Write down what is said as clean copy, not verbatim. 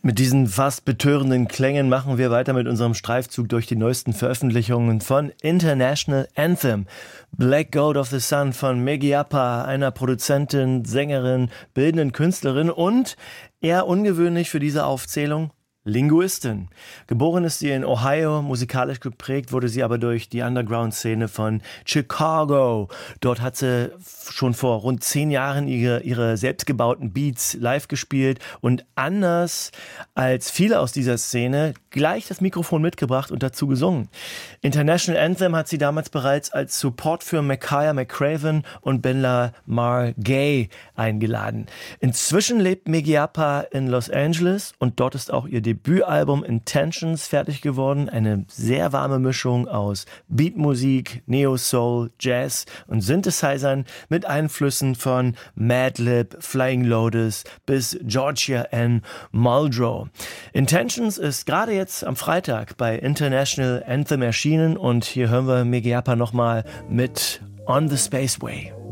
Mit diesen fast betörenden Klängen machen wir weiter mit unserem Streifzug durch die neuesten Veröffentlichungen von International Anthem. Black Goat of the Sun von Miggy Upper, einer Produzentin, Sängerin, bildenden Künstlerin und, eher ungewöhnlich für diese Aufzählung, Linguistin. Geboren ist sie in Ohio, musikalisch geprägt wurde sie aber durch die Underground-Szene von Chicago. Dort hat sie schon vor rund 10 Jahren ihre selbstgebauten Beats live gespielt und anders als viele aus dieser Szene gleich das Mikrofon mitgebracht und dazu gesungen. International Anthem hat sie damals bereits als Support für Makaya McCraven und Benla Mar Gay eingeladen. Inzwischen lebt Miggy Upper in Los Angeles und dort ist auch ihr Debütalbum Intentions fertig geworden. Eine sehr warme Mischung aus Beatmusik, Neo-Soul, Jazz und Synthesizern mit Einflüssen von Madlib, Flying Lotus bis Georgia N. Muldrow. Intentions ist gerade jetzt am Freitag bei International Anthem erschienen und hier hören wir Miggy Upper nochmal mit On the Spaceway.